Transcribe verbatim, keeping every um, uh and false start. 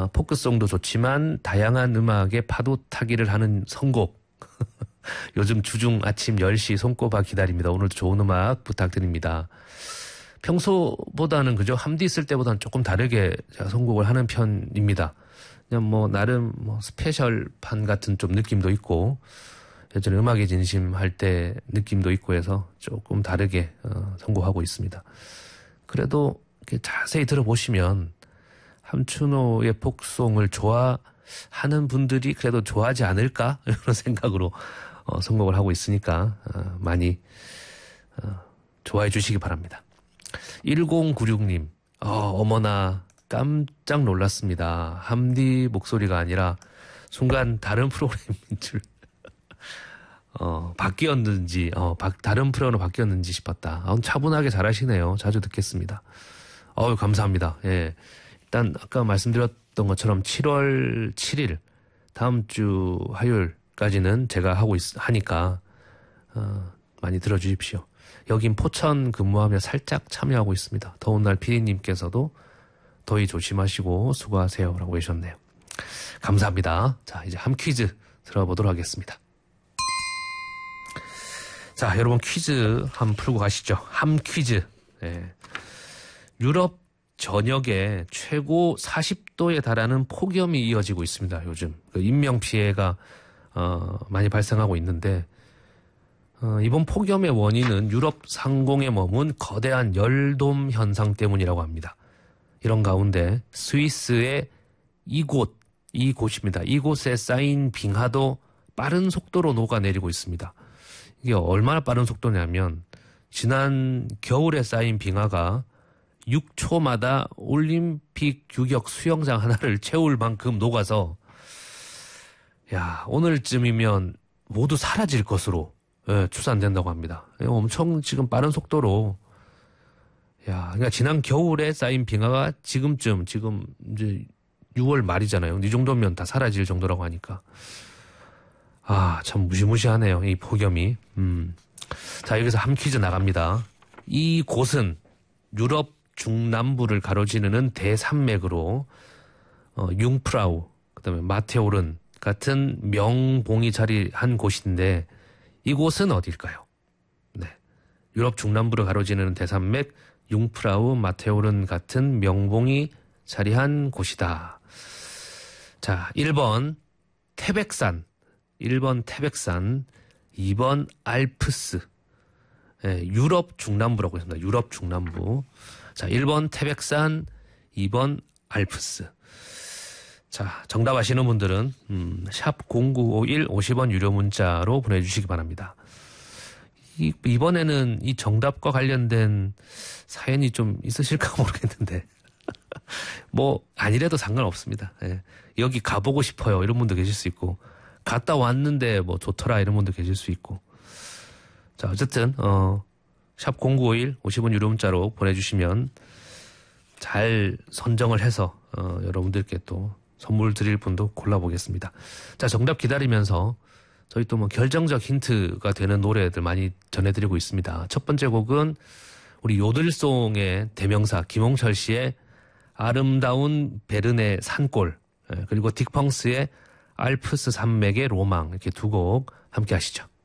포크송도 좋지만 다양한 음악에 파도 타기를 하는 선곡. 요즘 주중 아침 열 시 손꼽아 기다립니다. 오늘도 좋은 음악 부탁드립니다. 평소보다는 그죠? 함디 있을 때보다는 조금 다르게 제가 선곡을 하는 편입니다. 그냥 뭐 나름 뭐 스페셜판 같은 좀 느낌도 있고 예전에 음악의 진심 할 때 느낌도 있고 해서 조금 다르게 어, 선곡하고 있습니다. 그래도 이렇게 자세히 들어보시면 함춘호의 폭송을 좋아하는 분들이 그래도 좋아하지 않을까 이런 생각으로 어, 선곡을 하고 있으니까 어, 많이 어, 좋아해 주시기 바랍니다. 일공구육 님 어, 어머나 깜짝 놀랐습니다. 함디 목소리가 아니라 순간 다른 프로그램인 줄 어, 바뀌었는지 어, 바, 다른 프로그램으로 바뀌었는지 싶었다. 아, 차분하게 잘하시네요. 자주 듣겠습니다. 어우 감사합니다. 예. 일단 아까 말씀드렸던 것처럼 칠월 칠일 다음 주 화요일까지는 제가 하고 있, 하니까 어, 많이 들어주십시오. 여긴 포천 근무하며 살짝 참여하고 있습니다. 더운 날 피디님께서도 더위 조심하시고 수고하세요 라고 해주셨네요. 감사합니다. 자 이제 함 퀴즈 들어보도록 하겠습니다. 자 여러분 퀴즈 한번 풀고 가시죠. 함 퀴즈. 네. 유럽 전역에 최고 사십 도에 달하는 폭염이 이어지고 있습니다. 요즘 그 인명피해가 어, 많이 발생하고 있는데 어, 이번 폭염의 원인은 유럽 상공에 머문 거대한 열돔 현상 때문이라고 합니다. 이런 가운데 스위스의 이곳, 이곳입니다. 이곳에 쌓인 빙하도 빠른 속도로 녹아내리고 있습니다. 이게 얼마나 빠른 속도냐면 지난 겨울에 쌓인 빙하가 육 초마다 올림픽 규격 수영장 하나를 채울 만큼 녹아서 야 오늘쯤이면 모두 사라질 것으로 예, 추산된다고 합니다. 엄청 지금 빠른 속도로 야 그러니까 지난 겨울에 쌓인 빙하가 지금쯤 지금 이제 유월 말이잖아요. 이 정도면 다 사라질 정도라고 하니까 아 참 무시무시하네요. 이 폭염이. 음. 자 여기서 함 퀴즈 나갑니다. 이 곳은 유럽 중남부를 가로지르는 대산맥으로 어, 융프라우 그다음에 마테오른 같은 명봉이 자리한 곳인데 이곳은 어딜까요? 네, 유럽 중남부를 가로지르는 대산맥 융프라우 마테오른 같은 명봉이 자리한 곳이다. 자, 일 번 태백산, 일 번 태백산, 이 번 알프스. 네, 유럽 중남부라고 했습니다. 유럽 중남부. 자, 일 번 태백산, 이 번 알프스. 자, 정답 아시는 분들은 음, 샵 공구오일 오십 원 유료 문자로 보내주시기 바랍니다. 이, 이번에는 이 정답과 관련된 사연이 좀 있으실까 모르겠는데 뭐 아니래도 상관없습니다. 예. 여기 가보고 싶어요 이런 분도 계실 수 있고 갔다 왔는데 뭐 좋더라 이런 분도 계실 수 있고 자 어쨌든 어, 샵 공구오일 오십 원 유료 문자로 보내주시면 잘 선정을 해서 어, 여러분들께 또 선물 드릴 분도 골라보겠습니다. 자, 정답 기다리면서 저희 또 뭐 결정적 힌트가 되는 노래들 많이 전해드리고 있습니다. 첫 번째 곡은 우리 요들송의 대명사 김홍철 씨의 아름다운 베르네 산골 그리고 딕펑스의 알프스 산맥의 로망 이렇게 두 곡 함께 하시죠.